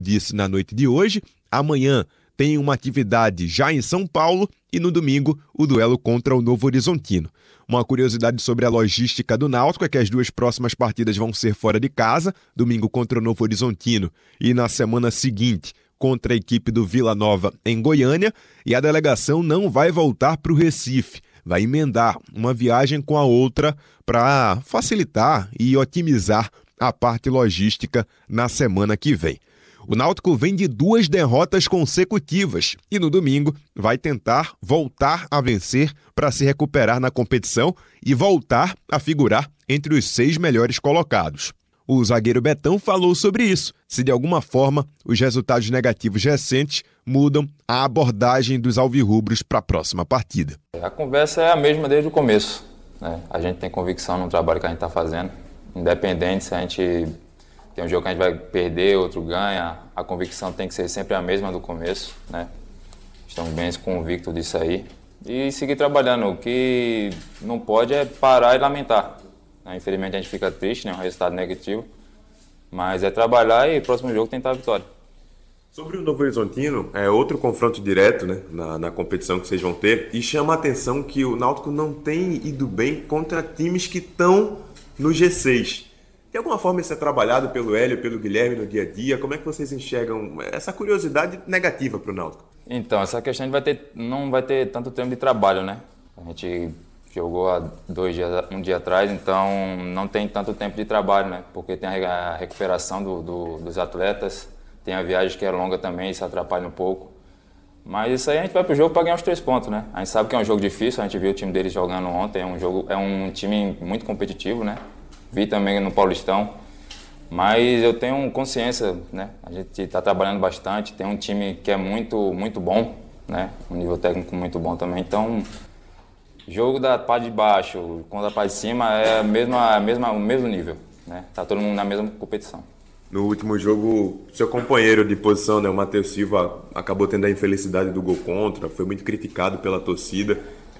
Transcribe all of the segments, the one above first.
disse na noite de hoje. Amanhã tem uma atividade já em São Paulo e no domingo o duelo contra o Novo Horizontino. Uma curiosidade sobre a logística do Náutico é que as duas próximas partidas vão ser fora de casa, domingo contra o Novo Horizontino e na semana seguinte contra a equipe do Vila Nova em Goiânia, e a delegação não vai voltar para o Recife, vai emendar uma viagem com a outra para facilitar e otimizar a parte logística na semana que vem. O Náutico vem de 2 derrotas consecutivas e no domingo vai tentar voltar a vencer para se recuperar na competição e voltar a figurar entre os 6 melhores colocados. O zagueiro Betão falou sobre isso, se de alguma forma os resultados negativos recentes mudam a abordagem dos alvirrubros para a próxima partida. A conversa é a mesma desde o começo, né? A gente tem convicção no trabalho que a gente está fazendo, independente se a gente tem um jogo que a gente vai perder, outro ganha, a convicção tem que ser sempre a mesma do começo, né? Estamos bem convictos disso aí e seguir trabalhando. O que não pode é parar e lamentar. Infelizmente a gente fica triste, né? Um resultado negativo, mas é trabalhar e próximo jogo tentar a vitória. Sobre o Novo Horizontino, é outro confronto direto, né, na competição que vocês vão ter, e chama a atenção que o Náutico não tem ido bem contra times que estão no G6. De alguma forma isso é trabalhado pelo Hélio, pelo Guilherme no dia a dia? Como é que vocês enxergam essa curiosidade negativa para o Náutico? Então, essa questão não vai ter tanto tempo de trabalho, né? A gente jogou há um dia atrás, então não tem tanto tempo de trabalho, né? Porque tem a recuperação dos atletas, tem a viagem que é longa também, isso atrapalha um pouco. Mas isso aí a gente vai pro jogo para ganhar os 3 pontos, né? A gente sabe que é um jogo difícil, a gente viu o time deles jogando ontem, é um time muito competitivo, né? Vi também no Paulistão, mas eu tenho consciência, né? A gente está trabalhando bastante, tem um time que é muito, muito bom, né? Um nível técnico muito bom também, então jogo da parte de baixo contra a parte de cima é o mesmo nível, né? Tá todo mundo na mesma competição. No último jogo, seu companheiro de posição, né, o Matheus Silva, acabou tendo a infelicidade do gol contra, foi muito criticado pela torcida,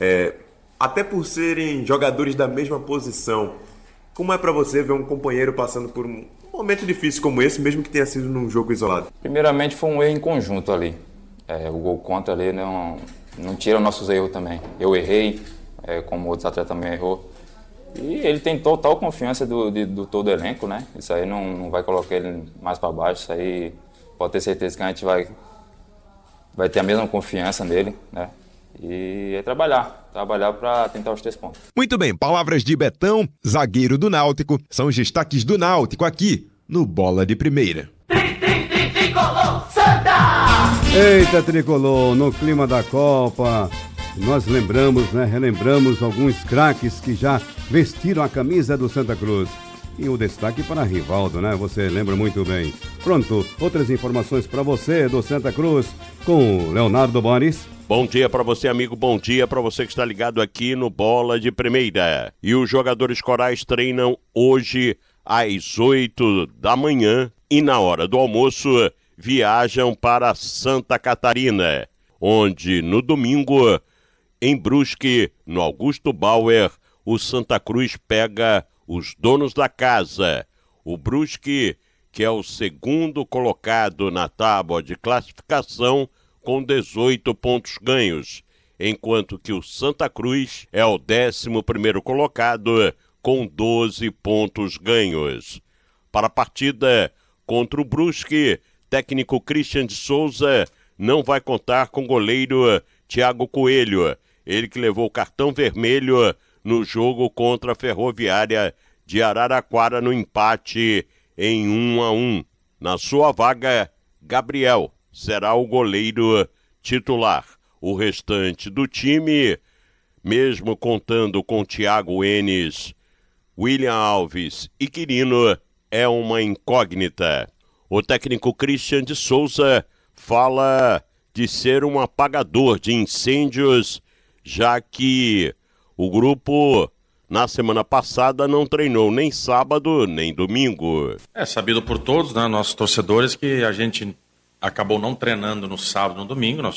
até por serem jogadores da mesma posição. Como é para você ver um companheiro passando por um momento difícil como esse, mesmo que tenha sido num jogo isolado? Primeiramente foi um erro em conjunto ali. O gol contra ali não tira nossos erros também. Eu errei, como outros atletas também errou. E ele tem total confiança do todo o elenco, né? Isso aí não vai colocar ele mais para baixo. Isso aí pode ter certeza que a gente vai ter a mesma confiança nele, né? E é trabalhar para tentar os 3 pontos. Muito bem, palavras de Betão, zagueiro do Náutico, são os destaques do Náutico aqui no Bola de Primeira. Tricolor, Santa! Eita, Tricolor, no clima da Copa, nós relembramos alguns craques que já vestiram a camisa do Santa Cruz. E o destaque para Rivaldo, né? Você lembra muito bem. Pronto, outras informações para você do Santa Cruz com o Leonardo Boris. Bom dia para você, amigo. Bom dia para você que está ligado aqui no Bola de Primeira. E os jogadores corais treinam hoje às 8 da manhã e na hora do almoço viajam para Santa Catarina, onde no domingo, em Brusque, no Augusto Bauer, o Santa Cruz pega os donos da casa. O Brusque, que é o segundo colocado na tábua de classificação, com 18 pontos ganhos, enquanto que o Santa Cruz é o 11º colocado com 12 pontos ganhos. Para a partida contra o Brusque, técnico Christian de Souza não vai contar com o goleiro Thiago Coelho, ele que levou o cartão vermelho no jogo contra a Ferroviária de Araraquara no empate em 1-1. Na sua vaga, Gabriel será o goleiro titular. O restante do time, mesmo contando com Thiago Enes, William Alves e Quirino, é uma incógnita. O técnico Christian de Souza fala de ser um apagador de incêndios, já que o grupo, na semana passada, não treinou nem sábado nem domingo. É sabido por todos, né, nossos torcedores, que a gente acabou não treinando no sábado e no domingo. Nós